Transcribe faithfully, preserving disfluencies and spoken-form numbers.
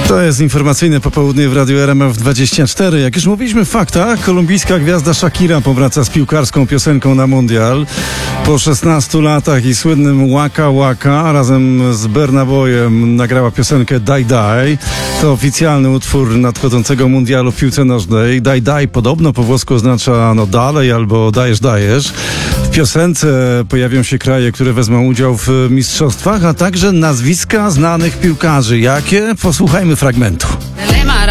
To jest informacyjne popołudnie w Radiu R M F dwadzieścia cztery. Jak już mówiliśmy w faktach, kolumbijska gwiazda Shakira powraca z piłkarską piosenką na mundial. Po szesnastu latach i słynnym Waka Waka razem z Burna Boyem nagrała piosenkę Die Die. To oficjalny utwór nadchodzącego mundialu w piłce nożnej. Die Die podobno po włosku oznacza no dalej albo dajesz, dajesz. W piosence pojawią się kraje, które wezmą udział w mistrzostwach, a także nazwiska znanych piłkarzy. Jakie? Posłuchajmy fragmentu.